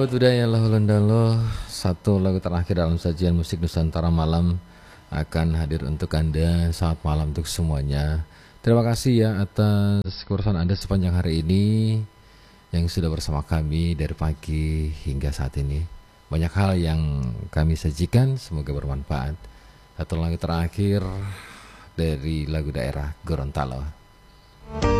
Budaya Lahulendalo, satu lagu terakhir dalam sajian musik Nusantara malam akan hadir untuk Anda. Selamat malam untuk semuanya. Terima kasih ya atas keurusan Anda sepanjang hari ini yang sudah bersama kami dari pagi hingga saat ini. Banyak hal yang kami sajikan, semoga bermanfaat. Satu lagu terakhir dari lagu daerah Gorontalo.